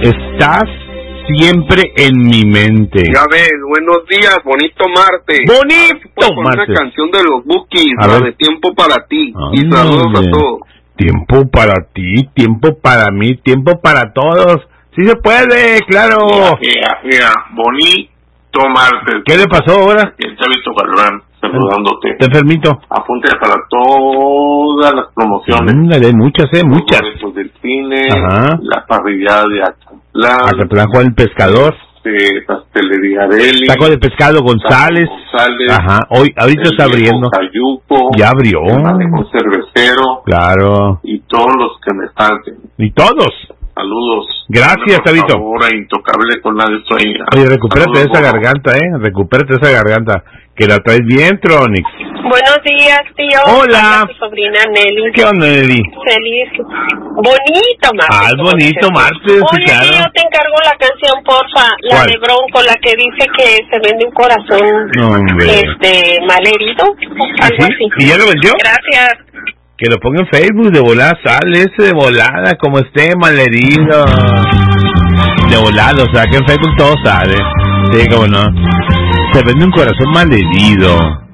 Estás siempre en mi mente. Ya ves, buenos días, bonito martes. Bonito martes. Una canción de los Bukis, A la ver. de Tiempo para ti. Ándale. Y saludos a todos. Tiempo para ti, tiempo para mí, tiempo para todos. Sí se puede, claro. Mira, bonito martes. ¿Qué le pasó ahora? El Chavito Galván, saludándote. Está enfermito. Apunte para todas las promociones. Ándale, muchas, muchas. Los delfines, Ajá. la parrillada de Acatlán. Acatlán Juan el Pescador. Pastelería Deli. Taco de pescado González. Ajá. Ahorita está abriendo. Cayuco, Ya abrió. Un cervecero. Claro. Y todos los que me están. Y todos. Saludos. Gracias, Tabito. Ahora intocable con nadie sueña. Oye, recupérate de Saludos, esa Bono. garganta, recupérate de esa garganta. Que la traes bien, Tronix. Buenos días, tío. Hola. Hola, tu sobrina Nelly. ¿Qué onda, Nelly? Feliz. Bonito martes. Ah, es bonito martes, sí, Oye, claro. tío, te encargo la canción, porfa. La ¿Cuál? de Bronco, la que dice que se vende un corazón No, hombre. malherido. Algo ¿Sí? así. ¿Y ya lo vendió? Gracias. Que lo ponga en Facebook, de volada sale ese de volada, como esté malherido. De volada, o sea que en Facebook todo sale. Sí, como no. Se vende un corazón malherido.